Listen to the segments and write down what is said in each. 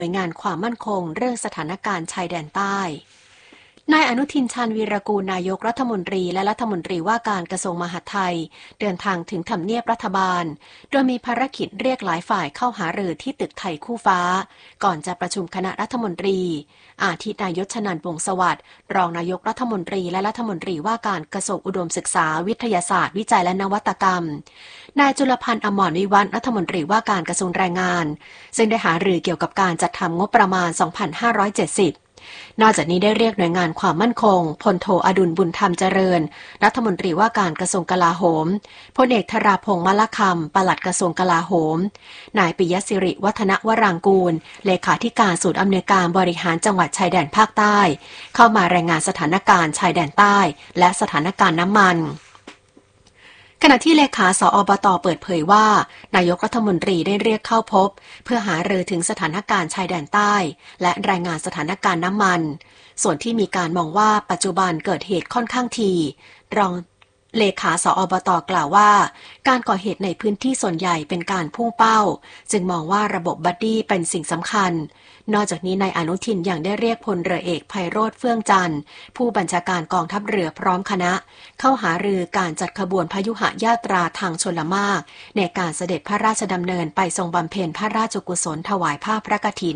น่วยงานความมั่นคงเรื่องสถานการณ์ชายแดนใต้นายอนุทินชาญวีรกูลนายกรัฐมนตรีและรัฐมนตรีว่าการกระทรวงมหาดไทยเดินทางถึงทำเนียบรัฐบาลโดยมีภารกิจเรียกหลายฝ่ายเข้าหารือที่ตึกไทยคู่ฟ้าก่อนจะประชุมคณะรัฐมนตรีอาทินายกชนันท์วงศ์สวัสดิ์รองนายกรัฐมนตรีและรัฐมนตรีว่าการกระทรวงอุดมศึกษาวิทยาศาสตร์วิจัยและนวัตกรรมนายจุลพันธ์อมรวิวัฒน์รัฐมนตรีว่าการกระทรวงแรงงานซึ่งได้หารือเกี่ยวกับการจัดทำงบประมาณ 2570นอกจากนี้ได้เรียกหน่วยงานความมั่นคงพลโทอดุลบุญธรรมเจริญรัฐมนตรีว่าการกระทรวงกลาโหมพลเอกธราพงษ์มลคำปลัดกระทรวงกลาโหมนายปิยศิริวัฒนวรางกูลเลขาธิการศูนย์อำนวยการบริหารจังหวัดชายแดนภาคใต้เข้ามารายงานสถานการณ์ชายแดนใต้และสถานการณ์น้ำมันขณะที่เลขาสอบต.เปิดเผยว่านายกรัฐมนตรีได้เรียกเข้าพบเพื่อหารือถึงสถานการณ์ชายแดนใต้และรายงานสถานการณ์น้ำมันส่วนที่มีการมองว่าปัจจุบันเกิดเหตุค่อนข้างถี่รองเลขาสอบต.กล่าวว่าการก่อเหตุในพื้นที่ส่วนใหญ่เป็นการพุ่งเป้าจึงมองว่าระบบบัดดี้เป็นสิ่งสำคัญนอกจากนี้นายอนุทินยังได้เรียกพลเรือเอกไพโรจน์เฟื่องจันทร์ผู้บัญชาการกองทัพเรือพร้อมคณะเข้าหารือการจัดขบวนพยุหญาตราทางชลมารในการเสด็จพระราชดำเนินไปทรงบำเพ็ญพระราชกุศลถวายผ้าพระกฐิน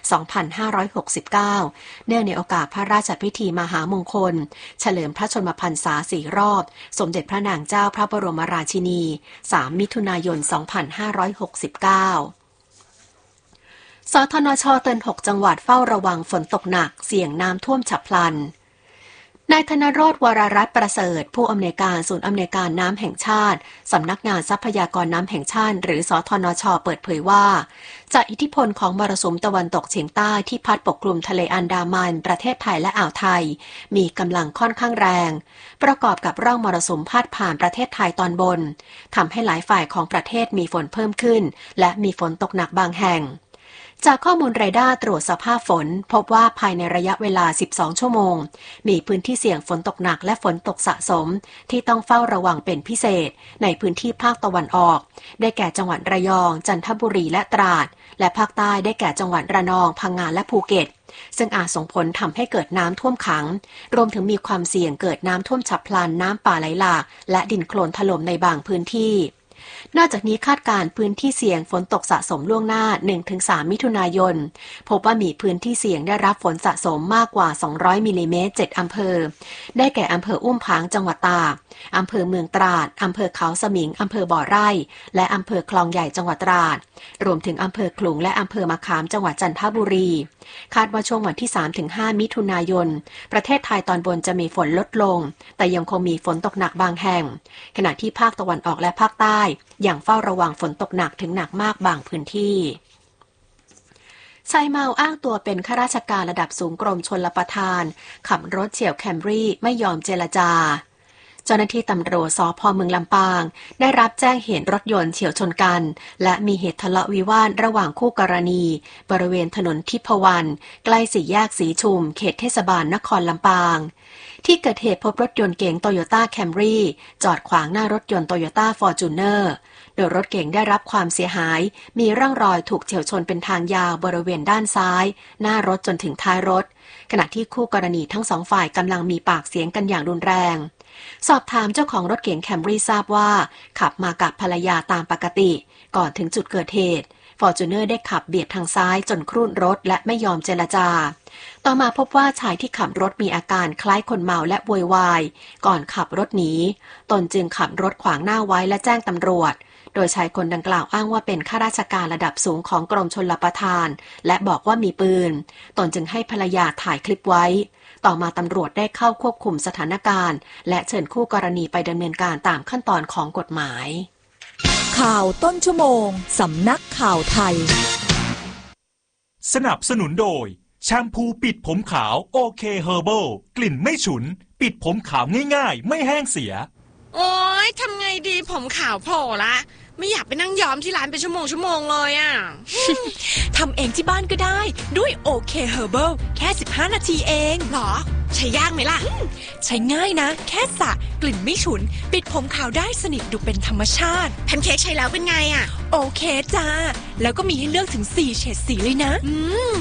2569 เนื่องในโอกาสพระราชพิธีมหามงคลเฉลิมพระชนมพรรษา4 รอบสมเด็จพระนางเจ้าพระบรมราชินี 3 มิถุนายน 2569สทนช.เตือน6 จังหวัดเฝ้าระวังฝนตกหนักเสี่ยงน้ำท่วมฉับพลันนายธนโรจน์ วรรัตน์ประเสริฐผู้อำนวยการศูนย์อำนวยการน้ำแห่งชาติสำนักงานทรัพยากรน้ำแห่งชาติหรือสทนช.เปิดเผยว่าจากอิทธิพลของมรสุมตะวันตกเฉียงใต้ที่พัดปกคลุมทะเลอันดามันประเทศไทยและอ่าวไทยมีกำลังค่อนข้างแรงประกอบกับร่องมรสุมพาดผ่านประเทศไทยตอนบนทำให้หลายฝ่ายของประเทศมีฝนเพิ่มขึ้นและมีฝนตกหนักบางแห่งจากข้อมูลเรดาร์ตรวจสภาพฝนพบว่าภายในระยะเวลา 12 ชั่วโมงมีพื้นที่เสี่ยงฝนตกหนักและฝนตกสะสมที่ต้องเฝ้าระวังเป็นพิเศษในพื้นที่ภาคตะวันออกได้แก่จังหวัดระยองจันทบุรีและตราดและภาคใต้ได้แก่จังหวัดระนองพังงาและภูเก็ตซึ่งอาจส่งผลทำให้เกิดน้ำท่วมขังรวมถึงมีความเสี่ยงเกิดน้ำท่วมฉับพลันน้ำป่าไหลหลากและดินโคลนถล่มในบางพื้นที่นอกจากนี้คาดการณ์พื้นที่เสี่ยงฝนตกสะสมล่วงหน้า 1-3 มิถุนายนพบว่ามีพื้นที่เสี่ยงได้รับฝนสะสมมากกว่า200มิลลิเมตร7อำเภอได้แก่อำเภออุ้มผางจังหวัดตากอำเภอเมืองตราดอำเภอเขาสมิงอำเภอบ่อไร่และอำเภอคลองใหญ่จังหวัดตราดรวมถึงอำเภอขลุงและอำเภอมะขามจังหวัดจันทบุรีคาดว่าช่วงวันที่ 3-5 มิถุนายนประเทศไทยตอนบนจะมีฝนลดลงแต่ยังคงมีฝนตกหนักบางแห่งขณะที่ภาคตะวันออกและภาคใต้ยังเฝ้าระวังฝนตกหนักถึงหนักมากบางพื้นที่ชายเมาอ้างตัวเป็นข้าราชการระดับสูงกรมชลประทานขับรถเฉี่ยวแคมรี่ไม่ยอมเจรจาเจ้าหน้าที่ตำรวจสภ.เมืองลำปางได้รับแจ้งเหตุรถยนต์เฉี่ยวชนกันและมีเหตุทะเลาะวิวาทระหว่างคู่กรณีบริเวณถนนทิพวรรณใกล้สี่แยกสีชุมเขตเทศบาลนครลำปางที่เกิดเหตุพบรถยนต์เก๋งโตโยต้าแคมรี่จอดขวางหน้ารถยนต์โตโยต้าฟอร์จูเนอร์โดยรถเก๋งได้รับความเสียหายมีร่องรอยถูกเฉี่ยวชนเป็นทางยาวบริเวณด้านซ้ายหน้ารถจนถึงท้ายรถขณะที่คู่กรณีทั้งสองฝ่ายกำลังมีปากเสียงกันอย่างรุนแรงสอบถามเจ้าของรถเก๋งแคมรี่ทราบว่าขับมากับภรรยาตามปกติก่อนถึงจุดเกิดเหตุฟอร์จูเนอร์ได้ขับเบียดทางซ้ายจนครุ่นรถและไม่ยอมเจรจาต่อมาพบว่าชายที่ขับรถมีอาการคล้ายคนเมาและโวยวายก่อนขับรถหนีตนจึงขับรถขวางหน้าไว้และแจ้งตำรวจโดยชายคนดังกล่าวอ้างว่าเป็นข้าราชการระดับสูงของกรมชลประทานและบอกว่ามีปืนตนจึงให้ภรรยาถ่ายคลิปไว้ต่อมาตำรวจได้เข้าควบคุมสถานการณ์และเชิญคู่กรณีไปดำเนินการตามขั้นตอนของกฎหมายข่าวต้นชั่วโมงสำนักข่าวไทยสนับสนุนโดยแชมพูปิดผมขาวโอเคเฮอร์เบิลกลิ่นไม่ฉุนปิดผมขาวง่ายๆไม่แห้งเสียโอ๊ยทำไงดีผมขาวโผล่ละไม่อยากไปนั่งย้อมที่ร้านเป็นชั่วโมงเลยอ่ะทำเองที่บ้านก็ได้ด้วยโอเคเฮอร์เบิลแค่15 นาทีเองหรอใช้ยากไหมล่ะใช้ง่ายนะ แค่สระกลิ่นไม่ฉุน ปิดผมขาวได้สนิทดูเป็นธรรมชาติแพนเค้กใช้แล้วเป็นไงอะโอเคจ้า แล้วก็มีให้เลือกถึง4เฉดสีเลยนะ